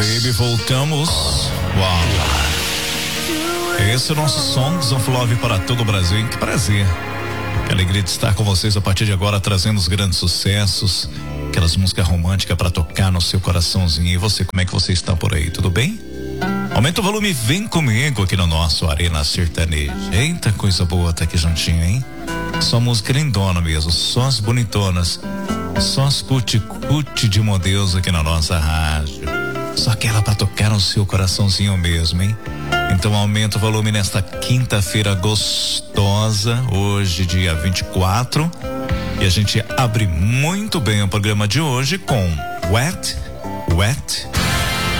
Baby, voltamos. Uau. Esse é o nosso Songs of Love para todo o Brasil, hein? Que prazer. Que alegria de estar com vocês a partir de agora, trazendo os grandes sucessos, aquelas músicas românticas para tocar no seu coraçãozinho. E você, como é que você está por aí? Tudo bem? Aumenta o volume e vem comigo aqui no nosso Arena Sertaneja. Eita, coisa boa tá aqui juntinho, hein? Só música lindona mesmo, só as bonitonas, só as cuti-cuti de modelo aqui na nossa rádio. Só aquela pra tocar no seu coraçãozinho mesmo, hein? Então aumenta o volume nesta quinta-feira gostosa, hoje dia 24. E a gente abre muito bem o programa de hoje com Wet, Wet